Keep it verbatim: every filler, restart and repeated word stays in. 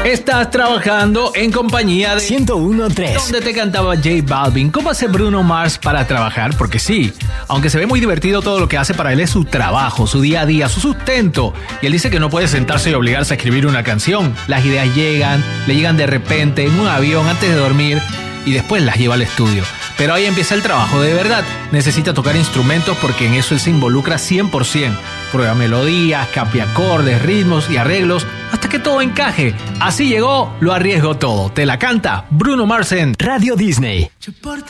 Estás trabajando en compañía de ciento uno punto tres, donde te cantaba J Balvin. ¿Cómo hace Bruno Mars para trabajar? Porque sí, aunque se ve muy divertido, todo lo que hace para él es su trabajo, su día a día, su sustento. Y él dice que no puede sentarse y obligarse a escribir una canción. Las ideas llegan, le llegan de repente en un avión antes de dormir y después las lleva al estudio. Pero ahí empieza el trabajo de verdad. Necesita tocar instrumentos porque en eso él se involucra cien por ciento. Prueba melodías, cambia acordes, ritmos y arreglos hasta que todo encaje. Así llegó, lo arriesgo todo. Te la canta Bruno Mars en Radio Disney.